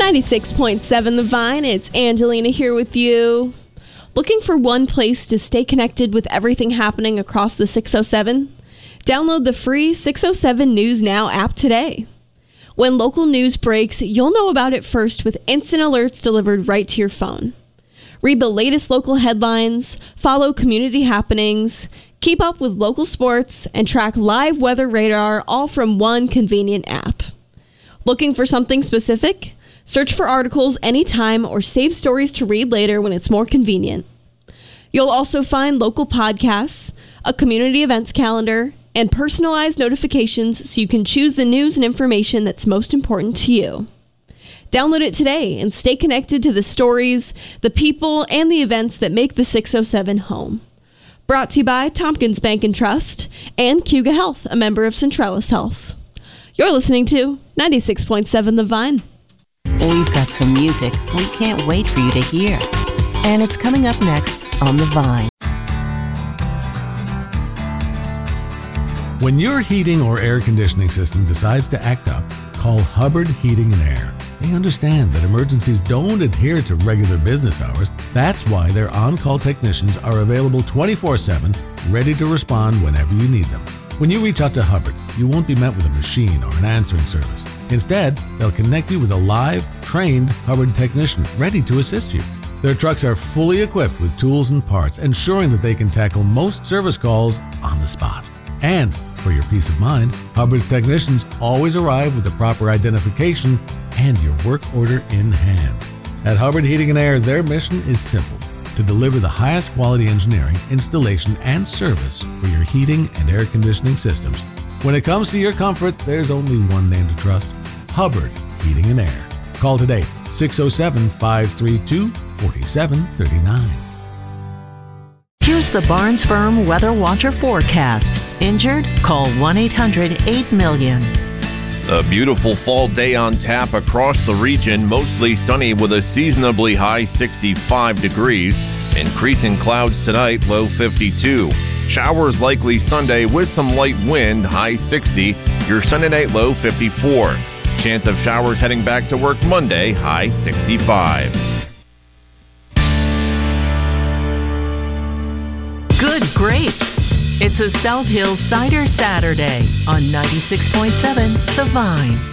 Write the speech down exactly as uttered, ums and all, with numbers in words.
ninety-six point seven The Vine, it's Angelina here with you. Looking for one place to stay connected with everything happening across the six oh seven? Download the free six oh seven News Now app today. When local news breaks, you'll know about it first with instant alerts delivered right to your phone. Read the latest local headlines, follow community happenings, keep up with local sports, and track live weather radar all from one convenient app. Looking for something specific? Search for articles anytime or save stories to read later when it's more convenient. You'll also find local podcasts, a community events calendar, and personalized notifications so you can choose the news and information that's most important to you. Download it today and stay connected to the stories, the people, and the events that make the six oh seven home. Brought to you by Tompkins Bank and Trust and Cuga Health, a member of Centralis Health. You're listening to ninety-six point seven The Vine. We've got some music we can't wait for you to hear. And it's coming up next on The Vine. When your heating or air conditioning system decides to act up, call Hubbard Heating and Air. They understand that emergencies don't adhere to regular business hours. That's why their on-call technicians are available twenty-four seven, ready to respond whenever you need them. When you reach out to Hubbard, you won't be met with a machine or an answering service. Instead, they'll connect you with a live, trained Hubbard technician ready to assist you. Their trucks are fully equipped with tools and parts, ensuring that they can tackle most service calls on the spot. And for your peace of mind, Hubbard's technicians always arrive with the proper identification and your work order in hand. At Hubbard Heating and Air, their mission is simple: to deliver the highest quality engineering, installation, and service for your heating and air conditioning systems. When it comes to your comfort, there's only one name to trust: Hubbard Heating and Air. Call today, six oh seven, five three two, four seven three nine. Here's the Barnes Firm Weather Watcher forecast. Injured? Call one eight hundred eight million. A beautiful fall day on tap across the region, mostly sunny with a seasonably high sixty-five degrees. Increasing clouds tonight, low fifty-two. Showers likely Sunday with some light wind, high sixty. Your Sunday night low fifty-four. Chance of showers heading back to work Monday, high sixty-five. Good grapes. It's a South Hill Cider Saturday on ninety-six point seven The Vine.